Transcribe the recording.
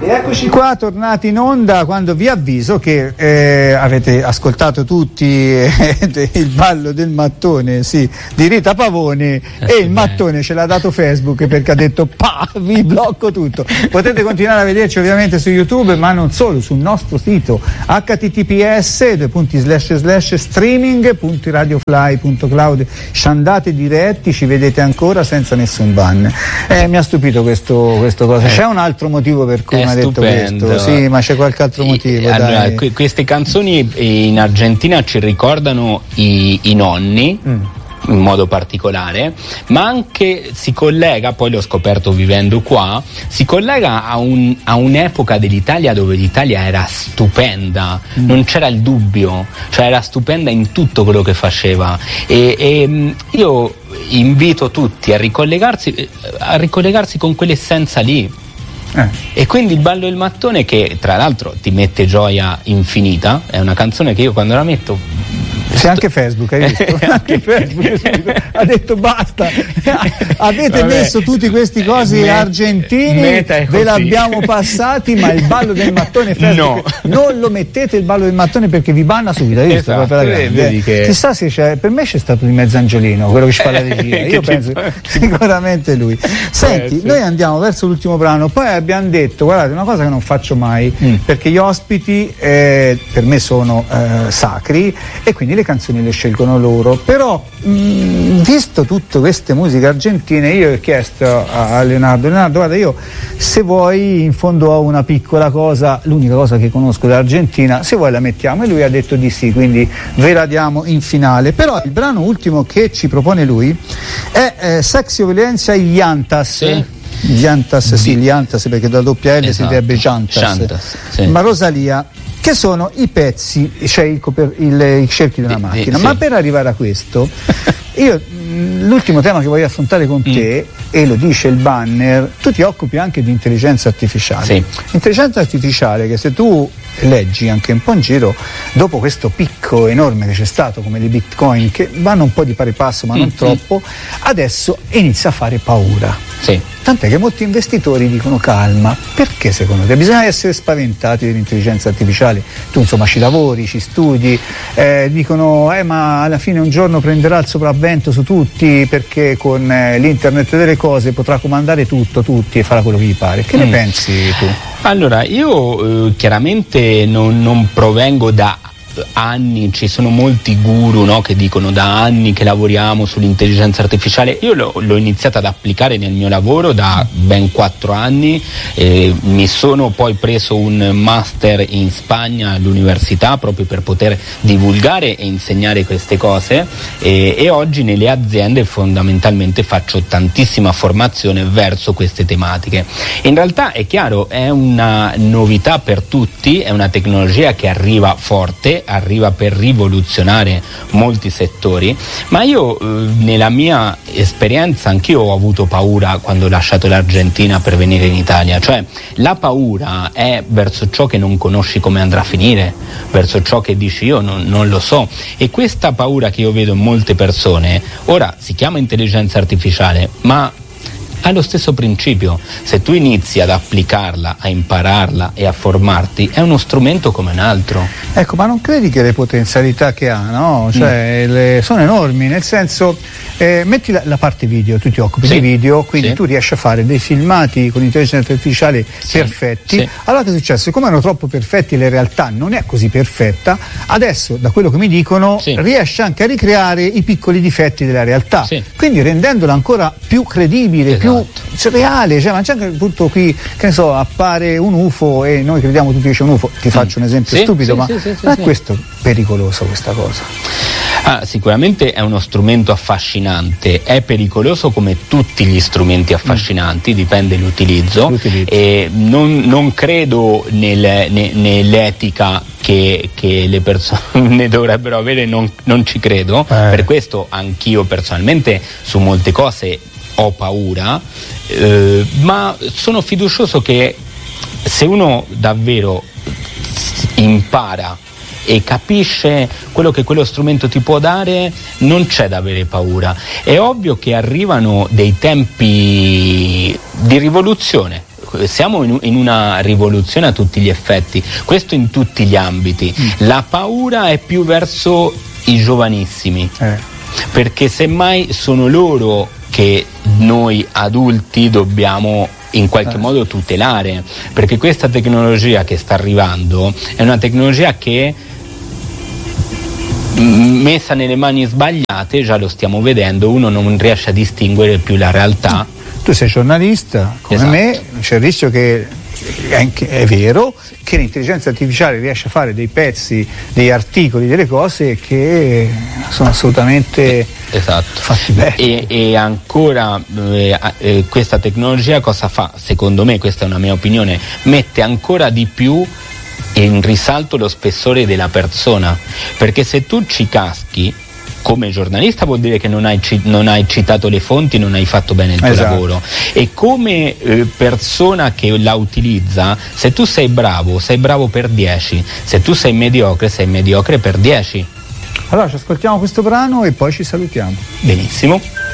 E eccoci qua, tornati in onda, quando vi avviso che avete ascoltato tutti il ballo del mattone, sì, di Rita Pavone, e il mattone ce l'ha dato Facebook perché ha detto vi blocco tutto. Potete continuare a vederci ovviamente su YouTube, ma non solo, sul nostro sito https://streaming.radiofly.cloud. Andate diretti, ci vedete ancora senza nessun ban. Mi ha stupito questo cosa. C'è un altro motivo per cui mi ha detto questo? Sì, ma c'è qualche altro motivo? Allora, queste canzoni in Argentina ci ricordano i nonni. In modo particolare, ma anche si collega, poi l'ho scoperto vivendo qua, si collega a un'epoca dell'Italia dove l'Italia era stupenda, non c'era il dubbio, cioè era stupenda in tutto quello che faceva, e io invito tutti a ricollegarsi con quell'essenza lì. E quindi il ballo del mattone, che tra l'altro ti mette gioia infinita, è una canzone che io quando la metto... C'è anche Facebook, hai visto? Anche Facebook ha detto basta, avete messo tutti questi cosi argentini, ve l'abbiamo passati, ma il ballo del mattone Facebook non lo mettete, il ballo del mattone, perché vi banna subito, hai visto? Chissà se per me c'è stato di mezzo Angelino, quello che ci fa la regia, io penso sicuramente lui. Senti, noi andiamo verso l'ultimo brano, poi abbiamo detto, guardate, una cosa che non faccio mai, perché gli ospiti per me sono sacri, e quindi le canzoni le scelgono loro, però visto tutte queste musiche argentine, io ho chiesto a Leonardo, guarda, io se vuoi, in fondo ho una piccola cosa, l'unica cosa che conosco dell'Argentina, se vuoi la mettiamo, e lui ha detto di sì, quindi ve la diamo in finale. Però il brano ultimo che ci propone lui è Sexy Violencia y Llantas. Llantas, sì, Llantas, perché da doppia L si direbbe Llantas, sì. Ma Rosalia, che sono i pezzi, cioè i cerchi di una macchina. Ma per arrivare a questo, io l'ultimo tema che voglio affrontare con te, e lo dice il banner, tu ti occupi anche di intelligenza artificiale. Sì. Intelligenza artificiale che, se tu leggi anche un po' in giro, dopo questo picco enorme che c'è stato, come di Bitcoin, che vanno un po' di pari passo ma non troppo, adesso inizia a fare paura. Sì. Tant'è che molti investitori dicono calma. Perché secondo te? Bisogna essere spaventati dell'intelligenza artificiale? Tu insomma ci lavori, ci studi, dicono ma alla fine un giorno prenderà il sopravvento su tutti, perché con l'internet delle cose potrà comandare tutto, tutti, e farà quello che gli pare. Che ne pensi tu? Allora, io chiaramente non provengo da anni, ci sono molti guru, no, che dicono da anni che lavoriamo sull'intelligenza artificiale. Io l'ho iniziata ad applicare nel mio lavoro da ben 4 anni, mi sono poi preso un master in Spagna all'università proprio per poter divulgare e insegnare queste cose, e oggi nelle aziende fondamentalmente faccio tantissima formazione verso queste tematiche. In realtà è chiaro, è una novità per tutti, è una tecnologia che arriva forte, arriva per rivoluzionare molti settori, ma io nella mia esperienza anch'io ho avuto paura quando ho lasciato l'Argentina per venire in Italia. Cioè la paura è verso ciò che non conosci come andrà a finire, verso ciò che dici io non lo so, e questa paura che io vedo in molte persone, ora si chiama intelligenza artificiale, ma ha lo stesso principio. Se tu inizi ad applicarla, a impararla e a formarti, è uno strumento come un altro. Ecco, ma non credi che le potenzialità che ha, no? Cioè, sono enormi, nel senso, metti la parte video, tu ti occupi di video, quindi tu riesci a fare dei filmati con intelligenza artificiale perfetti. Allora che è successo? Siccome erano troppo perfetti, la realtà non è così perfetta, adesso da quello che mi dicono riesce anche a ricreare i piccoli difetti della realtà, quindi rendendola ancora più credibile, più reale. Cioè, ma c'è anche appunto qui, che ne so, appare un UFO e noi crediamo tutti che c'è un UFO, ti faccio un esempio stupido, ma è questo pericoloso, questa cosa? Sicuramente è uno strumento affascinante, è pericoloso come tutti gli strumenti affascinanti, dipende l'utilizzo. E non credo nell'etica che le persone dovrebbero avere, non ci credo, per questo anch'io personalmente su molte cose ho paura, ma sono fiducioso che se uno davvero impara e capisce quello che quello strumento ti può dare, non c'è da avere paura. È ovvio che arrivano dei tempi di rivoluzione, siamo in una rivoluzione a tutti gli effetti, questo in tutti gli ambiti. La paura è più verso i giovanissimi, perché semmai sono loro che noi adulti dobbiamo in qualche modo tutelare, perché questa tecnologia che sta arrivando è una tecnologia che, messa nelle mani sbagliate, già lo stiamo vedendo, uno non riesce a distinguere più la realtà. Tu sei giornalista come me, c'è il rischio che è vero che l'intelligenza artificiale riesce a fare dei pezzi, degli articoli, delle cose che sono assolutamente fatti bene. E ancora questa tecnologia cosa fa? Secondo me, questa è una mia opinione, mette ancora di più in risalto lo spessore della persona, perché se tu ci caschi come giornalista vuol dire che non hai citato le fonti, non hai fatto bene il tuo lavoro, e come persona che la utilizza, se tu sei bravo per 10, se tu sei mediocre per 10. Allora ci ascoltiamo questo brano e poi ci salutiamo. Benissimo.